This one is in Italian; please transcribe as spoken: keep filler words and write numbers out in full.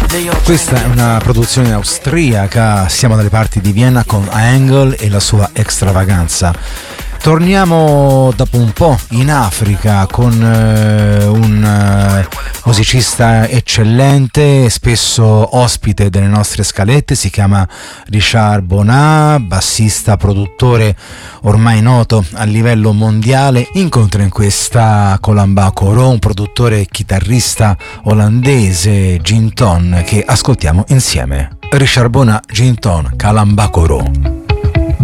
Questa è una produzione austriaca, siamo dalle parti di Vienna con Angle e la sua extravaganza. Torniamo dopo un po' in Africa con eh, un eh, musicista eccellente, spesso ospite delle nostre scalette, si chiama Richard Bona, bassista, produttore ormai noto a livello mondiale. Incontra in questa Kalamba Koro un produttore chitarrista olandese, Jinton, che ascoltiamo insieme. Richard Bona, Jinton, Kalamba Koro.